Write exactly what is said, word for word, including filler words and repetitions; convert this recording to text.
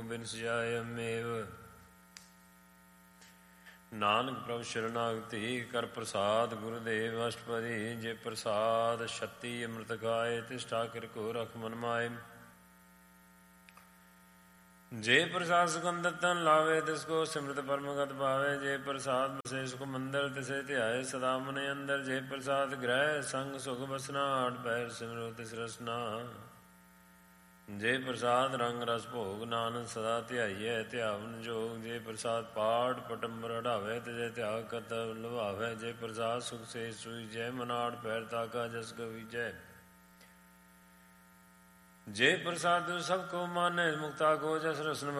ਬਿਨ ਸਜਾਏ ਮੇਵ। ਨਾਨਕ ਪ੍ਰਭ ਸ਼ਰਨਾਗਤੀ ਕਰ ਪ੍ਰਸਾਦ ਗੁਰਦੇਵ ਅਸ਼ਟਪਦੀ। ਜੇ ਪ੍ਰਸਾਦ ਛੱਤੀ ਅੰਮ੍ਰਿਤ ਗਾਏ ਤਿਸ ਠਾਕਿਰ ਕੋ ਰਖ ਮਨ ਮਾਏ। ਜੇ ਪ੍ਰਸਾਦ ਸੁਗੰਧਿਤ ਤਨ ਲਾਵੇ ਤਿਸ ਕੋ ਸਿਮਰਤ ਪਰਮਗਤ ਭਾਵੇ। ਜੇ ਪ੍ਰਸਾਦ ਬਸੇ ਸੁਖ ਮੰਦਰ ਤਿਸੇ ਧਿਆਏ ਸਦਾ ਮਨ ਅੰਦਰ। ਜੇ ਪ੍ਰਸਾਦ ਗ੍ਰਹਿ ਸੰਗ ਸੁਖ ਬਸਨਾ ਆਠ ਪਹਿਰ ਸਿਮਰੋ ਤਿਸ ਰਸਨਾ। ਜੇ ਪ੍ਰਸਾਦ ਰੰਗ ਰਸ ਭੋਗ ਨਾਨਕ ਸਦਾ ਧਿਆਈਐ ਧਿਆਵਨ ਜੋਗ। ਜੇ ਪ੍ਰਸਾਦ ਪਾਠ ਪਟੰਬਰ ਹਟਾਵੇ ਤਿਸੇ ਧਿਆਗ ਕਰਤਵ ਲਵਾਵੇ। ਜੇ ਪ੍ਰਸਾਦ ਸੁਖ ਸੇ ਸੂਈਜੈ ਮਨ ਆਠ ਪਹਿਰ ਤਾਕਾ ਜਸ ਗਵੀਜੈ। ਜੇ ਪ੍ਰਸਾਦ ਸਭ ਕੋ ਮਾਨੈ ਮੁਕਤਾ ਕੋ ਜਸ ਰਸਨ